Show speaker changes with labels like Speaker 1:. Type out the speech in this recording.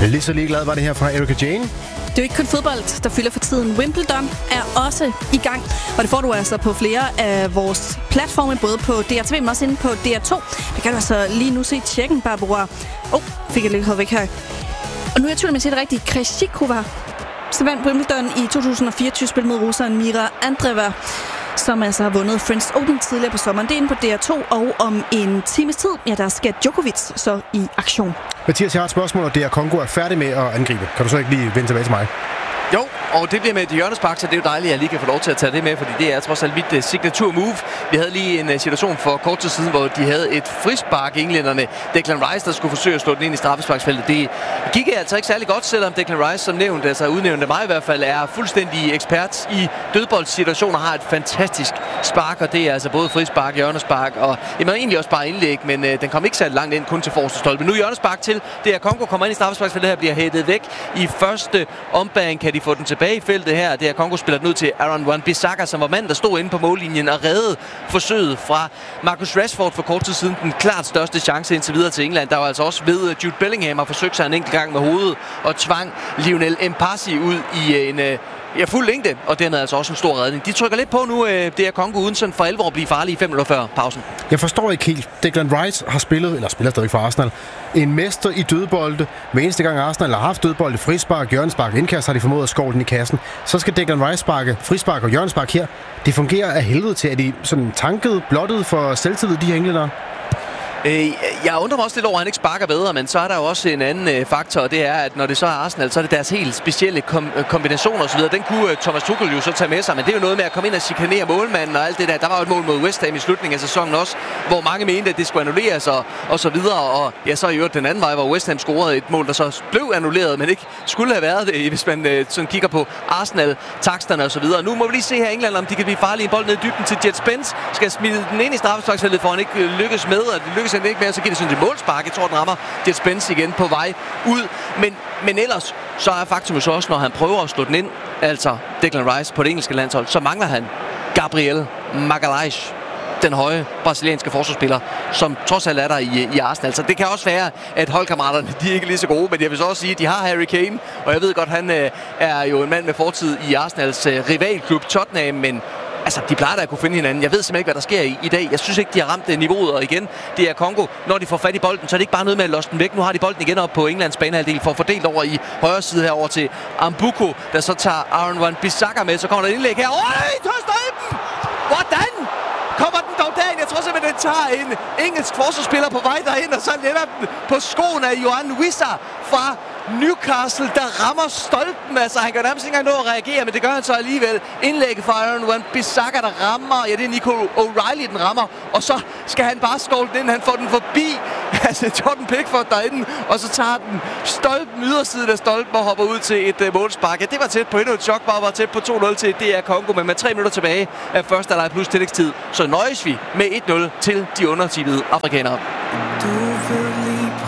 Speaker 1: Lige så ligeglad var det her fra Erika Jane.
Speaker 2: Det er jo ikke kun fodbold, der fylder for tiden. Wimbledon er også i gang, og det får du altså på flere af vores platforme, både på DRTV, men også inde på DR2. Det kan du altså lige nu se tjekken, Barbara. Fik jeg lidt væk her. Og nu er jeg tvivl, om jeg siger det rigtigt. Krejcikova, som vandt Wimbledon i 2024, spillet mod russeren Mira Andreeva, som altså har vundet French Open tidligere på sommeren. Det er inde på DR2, og om en times tid, der skal Djokovic så i aktion.
Speaker 1: Mathias, jeg har et spørgsmål, og DR Congo er færdig med at angribe. Kan du så ikke lige vende tilbage til mig?
Speaker 3: Jo, og det bliver med et hjørnespark, så det er jo dejligt, at jeg lige kan få lov til at tage det med, fordi det er trods alt mit signature move. Vi havde lige en situation for kort tid siden, hvor de havde et frispark, englænderne. Declan Rice, der skulle forsøge at slå den ind i straffesparksfeltet. Det gik altså ikke særlig godt, selvom Declan Rice, som nævnt, altså udnævnte mig i hvert fald, er fuldstændig ekspert i dødboldssituationer, har et fantastisk spark, og det er altså både frispark, hjørnespark og egentlig også bare indlæg, men den kom ikke særlig langt ind, kun til forreste stolpe. Nu hjørnespark til, det er Congo kommer ind i straffesparksfeltet her, bliver hættet væk i første ombæring. Kan de få den tilbage i feltet her? Det er Congo spiller den ud til Aaron Wan-Bissaka, som var mand, der stod inde på mållinjen og reddede forsøget fra Marcus Rashford for kort tid siden. Den klart største chance indtil videre til England. Der var altså også ved Jude Bellingham har forsøgt sig en enkelt gang med hovedet og tvang Lionel Mpassi ud i en fuld længde, og dermed altså også en stor redning. De trykker lidt på nu, det er Congo uden sådan for alvor at blive farlige 5 minutter før pausen.
Speaker 1: Jeg forstår ikke helt. Declan Rice har spiller stadig for Arsenal. En mester i dødbolde. Hver eneste gang Arsenal har haft dødbolde, frispark, hjørnespark, indkast, har de formået at skovle den i kassen. Så skal Declan Rice sparke frispark og hjørnespark her. Det fungerer af helvede til. Er de sådan tanket, blottet for selvtillid, de her englændere?
Speaker 3: Jeg undrer mig også lidt over, at han ikke sparker bedre, men så er der jo også en anden faktor, og det er, at når det så er Arsenal, så er det deres helt specielle kombinationer osv. Den kunne Thomas Tuchel jo så tage med sig, men det er jo noget med at komme ind og chikanere målmanden og alt det der. Der var jo et mål mod West Ham i slutningen af sæsonen også, hvor mange mente, at det skulle annulleres og så videre. Og ja, så i øvrigt den anden vej, hvor West Ham scorede et mål, der så blev annulleret, men ikke skulle have været det, hvis man sådan kigger på Arsenal-taksterne og så videre. Nu må vi lige se her i England, om de kan blive farlige. En bold ned i dybden til Jet Spence. Skal smide den ind i straffesparksfeltet, for han ikke lykkes med, og det lykkes han ikke med, så giver det sådan et målspark. Jeg tror, den rammer Jet Spence igen på vej ud. Men ellers, så er faktum så også, når han prøver at slå den ind, altså Declan Rice på det engelske landshold, så mangler han Gabriel Magalhaes, den høje brasilianske forsvarsspiller, som trods alt er der i Arsenal. Så det kan også være, at holdkammeraterne, de er ikke lige så gode, men jeg vil så også sige, at de har Harry Kane, og jeg ved godt, han er jo en mand med fortid i Arsenals rivalklub Tottenham, men altså, de plejer da at kunne finde hinanden. Jeg ved simpelthen ikke, hvad der sker i dag. Jeg synes ikke, de har ramt niveauet, og igen, det er Congo. Når de får fat i bolden, så er det ikke bare noget med at losse den væk. Nu har de bolden igen op på Englands banehalvdel for at fordelt over i højre side herover til Ambuko, der så tager Aaron Wan-Bissaka med. Så kommer der et indlæg her. Hvordan kommer den dog derind? Jeg tror simpelthen, den tager en engelsk forsvarsspiller på vej derind, og så letter den på skoen af Yoane Wissa fra Newcastle, der rammer stolpen. Altså, han kan nærmest ikke engang nå at reagere, men det gør han så alligevel. Indlægget fra Aaron Wan-Bissaka, der rammer. Ja, det er Nico O'Reilly, den rammer. Og så skal han bare skovle den ind. Han får den forbi. Altså, Jordan Pickford derinde. Og så tager den stolpen, ydersiden af stolpen, og hopper ud til et målspark. Ja, det var tæt på endnu et chok. Bare var tæt på 2-0 til DR Congo. Men med 3 minutter tilbage af første halvleg plus tillægstid, så nøjes vi med 1-0 til de undertippede afrikanere.